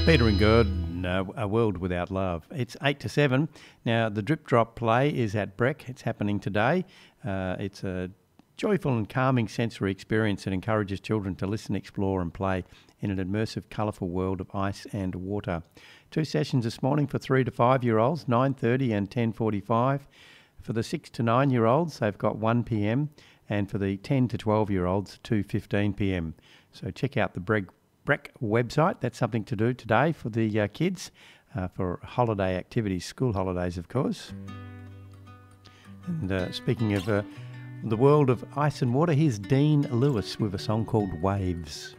Peter and Gordon, A World Without Love. It's 8 to 7. Now, the Drip Drop play is at Breck. It's happening today. It's a joyful and calming sensory experience that encourages children to listen, explore and play in an immersive, colourful world of ice and water. 2 sessions this morning for 3 to 5-year-olds, 9:30 and 10:45. For the 6 to 9-year-olds, they've got 1 p.m. and for the 10 to 12-year-olds, 2:15 p.m. So check out the Breck website. That's something to do today for the kids for holiday activities, school holidays, of course. And speaking of the world of ice and water, here's Dean Lewis with a song called Waves.